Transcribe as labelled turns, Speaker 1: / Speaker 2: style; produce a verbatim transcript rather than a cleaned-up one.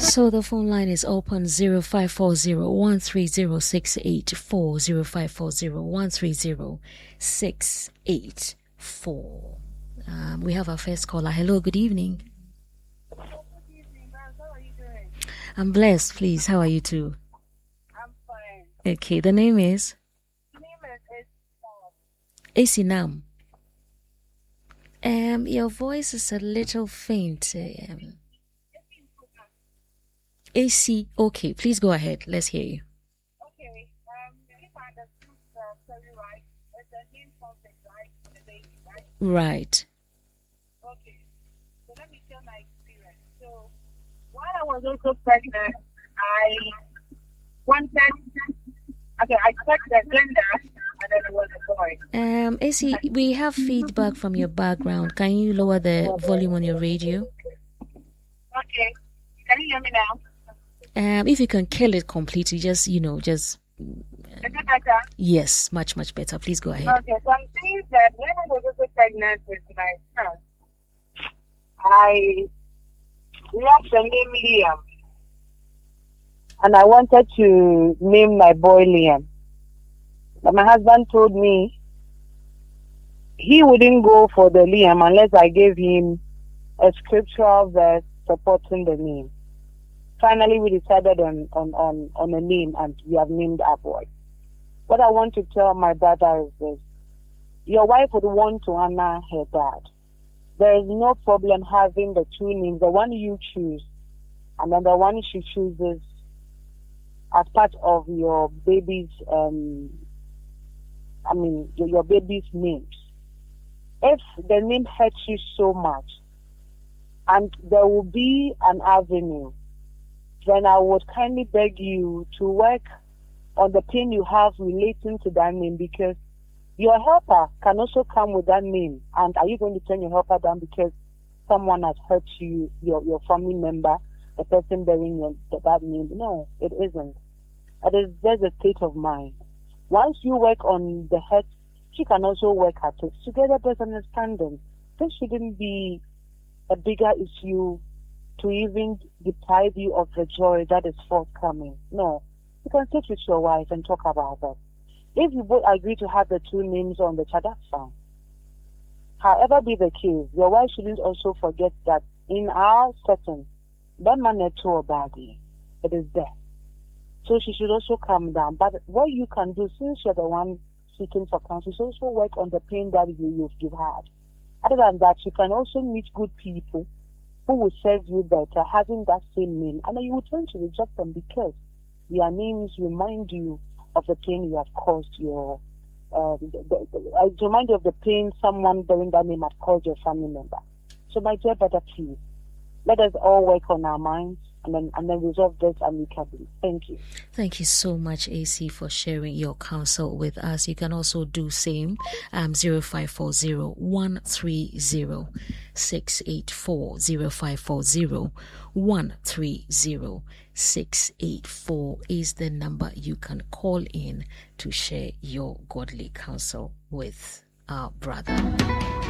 Speaker 1: So the phone line is open zero five four zero, one three zero, six eight four, zero five four zero, one three zero, six eight four. Um, we have our first caller. Hello, good evening.
Speaker 2: Good evening, ma'am. How are you doing?
Speaker 1: I'm blessed, please. How are you too?
Speaker 2: I'm fine.
Speaker 1: Okay, the name is?
Speaker 2: My name is
Speaker 1: Esinam. Um, your voice is a little faint. Um, A C, okay, please go ahead. Let's hear you.
Speaker 2: Okay, um, if I understood the story right, it's a name conflict, right, for the baby, right?
Speaker 1: Right.
Speaker 2: Okay, so let me share my experience. So, while I was also pregnant, I wanted, okay, I checked the gender, and then it was a boy.
Speaker 1: Um, A C, we have feedback from your background. Can you lower the volume on your radio?
Speaker 2: Okay, can you hear me now?
Speaker 1: Um, if you can kill it completely, just, you know, just...
Speaker 2: Is it better?
Speaker 1: Yes, much, much better. Please go ahead.
Speaker 2: Okay, so I'm saying that when I was also pregnant with my son, I loved the name Liam. And I wanted to name my boy Liam. But my husband told me he wouldn't go for the Liam unless I gave him a scriptural verse supporting the name. Finally, we decided on, on, on, on a name, and we have named our boy. What I want to tell my brother is this. Your wife would want to honor her dad. There is no problem having the two names, the one you choose, and then the one she chooses as part of your baby's, um, I mean, your, your baby's names. If the name hurts you so much, and there will be an avenue, then I would kindly beg you to work on the pain you have relating to that name, because your helper can also come with that name. And are you going to turn your helper down because someone has hurt you, your, your family member, the person bearing your, that name? No, it isn't. It is just a state of mind. Once you work on the hurt, she can also work at it. Together there's understanding. This shouldn't be a bigger issue to even deprive you of the joy that is forthcoming. No. You can sit with your wife and talk about that. If you both agree to have the two names on the child, that's fine. However be the case, your wife shouldn't also forget that in our setting, that man is too body. It is there. So she should also calm down. But what you can do, since you're the one seeking for counsel, is also work on the pain that you, you've, you've had. Other than that, you can also meet good people who will serve you better, having that same name. And then you will tend to reject them because their names remind you of the pain you have caused your, uh, the, the, the, remind you of the pain someone bearing that name has caused your family member. So my dear brother, please, let us all work on our minds and then and then resolve this amicably. Thank you.
Speaker 1: Thank you so much, A C, for sharing your counsel with us. You can also do same um zero five four zero, one three zero, six eight four, zero five four zero, one three zero, six eight four is the number you can call in to share your godly counsel with our brother.